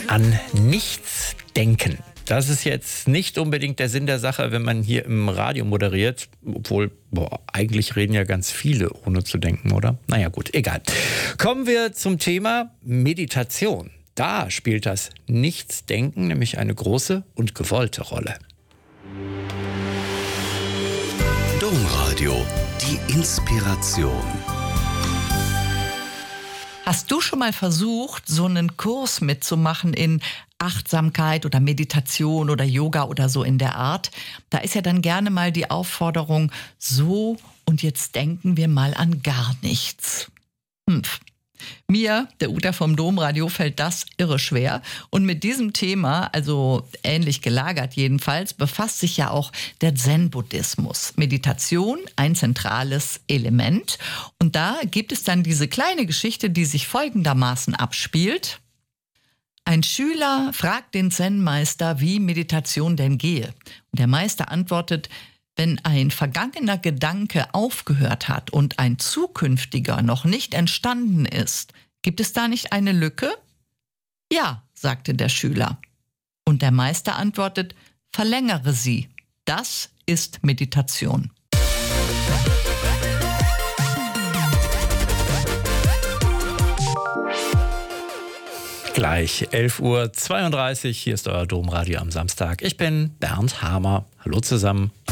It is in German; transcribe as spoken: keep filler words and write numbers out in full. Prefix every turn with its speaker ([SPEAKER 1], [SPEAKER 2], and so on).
[SPEAKER 1] An nichts denken. Das ist jetzt nicht unbedingt der Sinn der Sache, wenn man hier im Radio moderiert. Obwohl, boah, eigentlich reden ja ganz viele, ohne zu denken, oder? Naja, gut, egal. Kommen wir zum Thema Meditation. Da spielt das Nichtsdenken nämlich eine große und gewollte Rolle.
[SPEAKER 2] Domradio, die Inspiration.
[SPEAKER 3] Hast du schon mal versucht, so einen Kurs mitzumachen in Achtsamkeit oder Meditation oder Yoga oder so in der Art? Da ist ja dann gerne mal die Aufforderung, so und jetzt denken wir mal an gar nichts. Hm. Mir, der Uta vom Domradio, fällt das irre schwer. Und mit diesem Thema, also ähnlich gelagert jedenfalls, befasst sich ja auch der Zen-Buddhismus. Meditation, ein zentrales Element. Und da gibt es dann diese kleine Geschichte, die sich folgendermaßen abspielt. Ein Schüler fragt den Zen-Meister, wie Meditation denn gehe. Und der Meister antwortet: Wenn ein vergangener Gedanke aufgehört hat und ein zukünftiger noch nicht entstanden ist, gibt es da nicht eine Lücke? Ja, sagte der Schüler. Und der Meister antwortet: Verlängere sie. Das ist Meditation.
[SPEAKER 1] Gleich elf Uhr zweiunddreißig, hier ist euer Domradio am Samstag. Ich bin Bernd Hamer. Hallo zusammen.